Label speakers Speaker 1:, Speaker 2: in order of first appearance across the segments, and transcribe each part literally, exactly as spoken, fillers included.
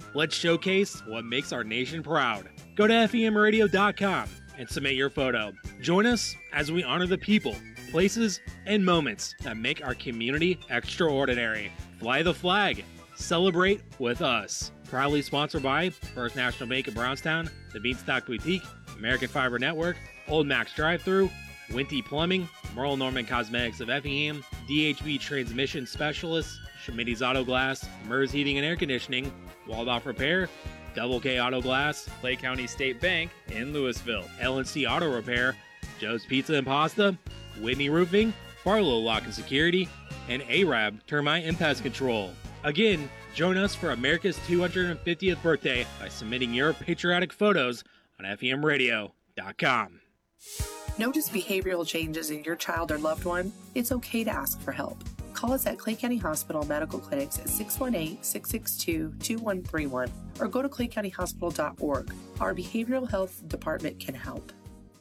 Speaker 1: Let's showcase what makes our nation proud. Go to F E M radio dot com and submit your photo. Join us as we honor the people, places, and moments that make our community extraordinary. Fly the flag. Celebrate with us. Proudly sponsored by First National Bank of Brownstown, the Beanstalk Boutique, American Fiber Network, Old Max Drive-Thru, Winty Plumbing, Merle Norman Cosmetics of Effingham, D H B Transmission Specialists, Schmitty's Auto Glass, Mers Heating and Air Conditioning, Waldorf Repair, Double K Auto Glass,
Speaker 2: Clay County State Bank in Louisville,
Speaker 1: L and C Auto Repair, Joe's Pizza and Pasta, Whitney Roofing, Barlow Lock and Security, and Arab Termite and Pest Control. Again, join us for America's two hundred fiftieth birthday by submitting your patriotic photos on F E M radio dot com.
Speaker 3: Notice behavioral changes in your child or loved one? It's okay to ask for help. Call us at Clay County Hospital Medical Clinics at six one eight, six six two, two one three one or go to clay county hospital dot org. Our behavioral health department can help.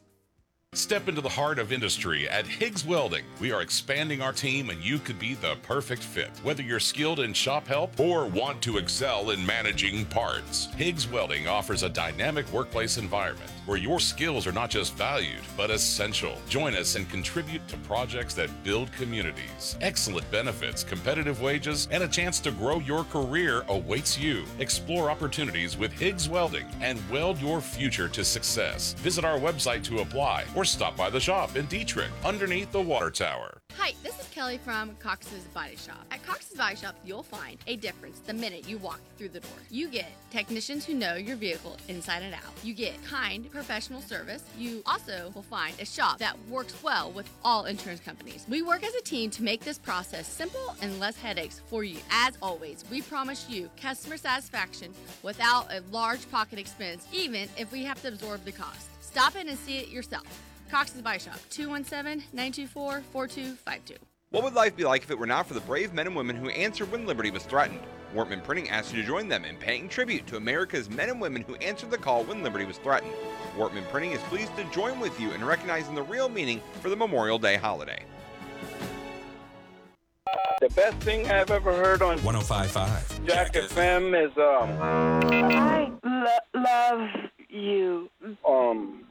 Speaker 4: Step into the heart of industry at Higgs Welding. We are expanding our team and you could be the perfect fit. Whether you're skilled in shop help or want to excel in managing parts, Higgs Welding offers a dynamic workplace environment where your skills are not just valued, but essential. Join us and contribute to projects that build communities. Excellent benefits, competitive wages, and a chance to grow your career awaits you. Explore opportunities with Higgs Welding and weld your future to success. Visit our website to apply or stop by the shop in Dietrich underneath the water tower.
Speaker 5: Hi, this is Kelly from Cox's Body Shop. At Cox's Body Shop, you'll find a difference the minute you walk through the door. You get technicians who know your vehicle inside and out. You get kind, professional service. You also will find a shop that works well with all insurance companies. We work as a team to make this process simple and less headaches for you. As always, we promise you customer satisfaction without a large pocket expense, even if we have to absorb the cost. Stop in and see it yourself. Cox's Body Shop, two one seven, nine two four, four two five two.
Speaker 6: What would life be like if it were not for the brave men and women who answered when liberty was threatened? Wortman Printing asks you to join them in paying tribute to America's men and women who answered the call when liberty was threatened. Wortman Printing is pleased to join with you in recognizing the real meaning for the Memorial Day holiday.
Speaker 7: The best thing I've ever heard on
Speaker 8: one oh five point five
Speaker 7: Jack F M is um
Speaker 9: I lo- love you.
Speaker 7: um